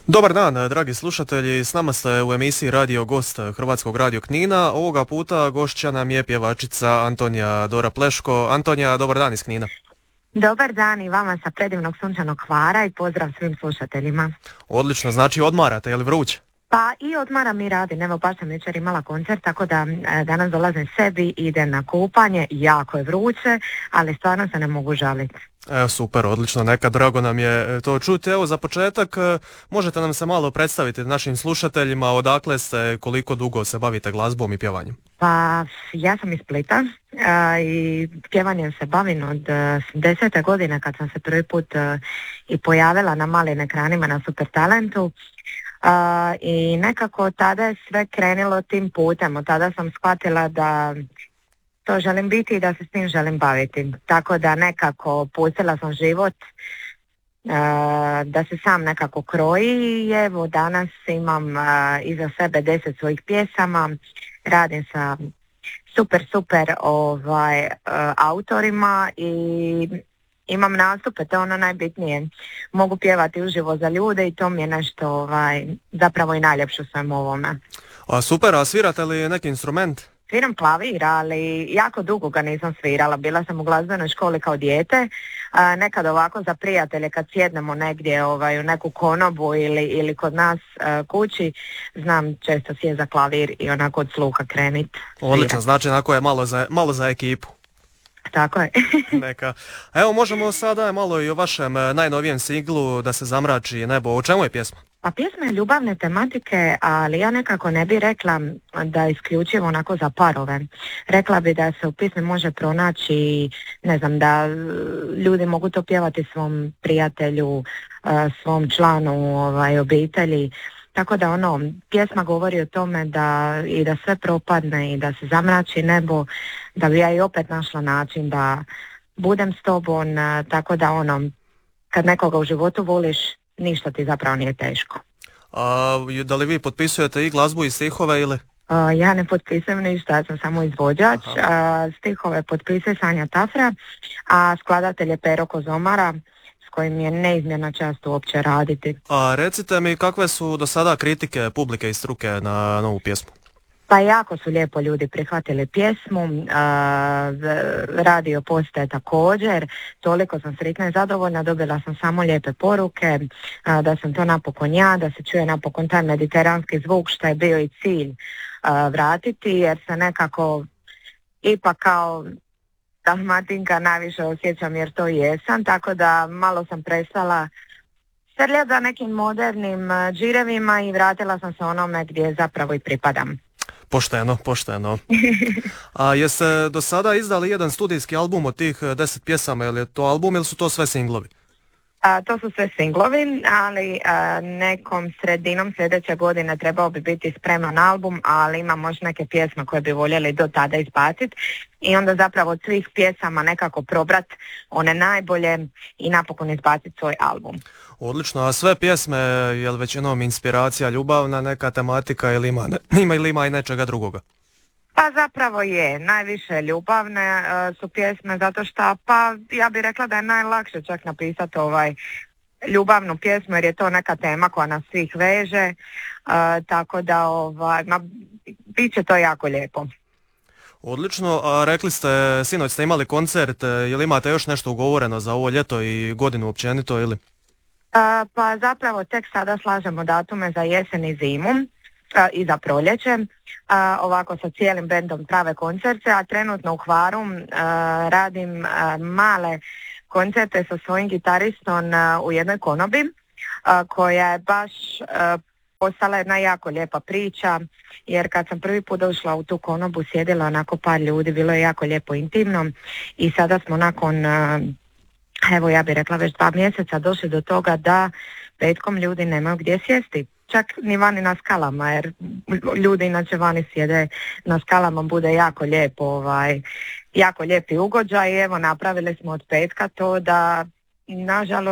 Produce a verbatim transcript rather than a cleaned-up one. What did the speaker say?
Dobar dan, dragi slušatelji, s nama ste u emisiji Radio Gost Hrvatskog radio Knina. Ovoga puta gošća nam je pjevačica Antonija Dora Pleško. Antonija, dobar dan iz Knina. Dobar dan i vama sa predivnog sunčanog Hvara i pozdrav svim slušateljima. Odlično, znači odmarate, je li vruće? Pa i odmaram i radim, evo baš sam jučer imala koncert, tako da e, danas dolazim sebi, idem na kupanje, jako je vruće, ali stvarno se ne mogu žaliti. Evo, super, odlično, neka, drago nam je to čuti. Evo, za početak, možete nam se malo predstaviti našim slušateljima, odakle ste, koliko dugo se bavite glazbom i pjevanjem? Pa ja sam iz Splita a, i pjevanjem se bavim od a, desete godine kad sam se prvi put a, i pojavila na malim ekranima na Super Talentu. Uh, i nekako tada je sve krenilo tim putem. Od tada sam shvatila da to želim biti i da se s tim želim baviti. Tako da nekako pustila sam život uh, da se sam nekako kroji i evo danas imam uh, iza sebe deset svojih pjesama, radim sa super super ovaj, uh, autorima i imam nastupe, to je ono najbitnije. Mogu pjevati uživo za ljude i to mi je nešto ovaj, zapravo i najljepše u svem ovome. A super, a svirate li neki instrument? Sviram klavir, ali jako dugo ga nisam svirala. Bila sam u glazbenoj školi kao dijete. A, nekad ovako za prijatelje kad sjednemo negdje ovaj, u neku konobu ili, ili kod nas a, kući, znam često sjest za klavir i onako od sluha krenit. Odlično, znači onako je malo za, malo za ekipu. Tako je. Neka. Evo možemo sada malo i o vašem najnovijem singlu Da se zamrači nebo. O čemu je pjesma? Pa pjesma je ljubavne tematike, ali ja nekako ne bi rekla da je isključivo onako za parove. Rekla bi da se u pjesmi može pronaći, ne znam, da ljudi mogu to pjevati svom prijatelju, svom članu ovaj, obitelji. Tako da ono, pjesma govori o tome da i da sve propadne i da se zamrači nebo, da bi ja i opet našla način da budem s tobom, tako da ono, kad nekoga u životu voliš, ništa ti zapravo nije teško. A da li vi potpisujete i glazbu i stihove ili? Uh, ja ne potpisujem ništa, ja sam samo izvođač. Uh, stihove potpisuje Sanja Tafra, a skladatelj je Pero Kozomara, s kojim je neizmjerna čast uopće raditi. A recite mi kakve su do sada kritike publike i struke na novu pjesmu? Pa jako su lijepo ljudi prihvatili pjesmu, uh, radio postaje također, toliko sam sretna i zadovoljna, dobila sam samo lijepe poruke, uh, da sam to napokon ja, da se čuje napokon taj mediteranski zvuk što je bio i cilj uh, vratiti, jer se nekako ipak kao Dalmatinka najviše osjećam jer to jesam, tako da malo sam prestala srljati za nekim modernim uh, džirevima i vratila sam se onome gdje zapravo i pripadam. Pošteno, pošteno. A jeste do sada izdali jedan studijski album od tih deset pjesama, je li to album ili su to sve singlovi? A, to su sve singlovi, ali a, nekom sredinom sljedeće godine trebao bi biti spreman album, ali imam još neke pjesme koje bi voljeli do tada izbaciti i onda zapravo od svih pjesama nekako probrat one najbolje i napokon izbaciti svoj album. Odlično, a sve pjesme, je li većinom inspiracija ljubavna, neka tematika ili ima, ne, ima ili ima i nečega drugoga? Pa zapravo je, najviše ljubavne uh, su pjesme zato što, pa ja bih rekla da je najlakše čak napisati ovaj ljubavnu pjesmu jer je to neka tema koja nas svih veže, uh, tako da ovaj, ma, bit će to jako lijepo. Odlično, a rekli ste, sinoć ste imali koncert, je li imate još nešto ugovoreno za ovo ljeto i godinu općenito ili? Uh, pa zapravo tek sada slažemo datume za jesen i zimu uh, i za proljeće. Uh, ovako sa cijelim bendom prave koncerte, a trenutno u Hvaru uh, radim uh, male koncerte sa svojim gitaristom uh, u jednoj konobi uh, koja je baš uh, postala jedna jako lijepa priča, jer kad sam prvi put došla u tu konobu sjedila onako par ljudi, bilo je jako lijepo intimno i sada smo nakon uh, evo ja bih rekla već dva mjeseca došli do toga da petkom ljudi nemaju gdje sjesti. Čak ni vani na skalama, jer ljudi inače vani sjede na skalama, bude jako lijepo, ovaj, jako lijepi ugođaj i evo napravili smo od petka to da nažalost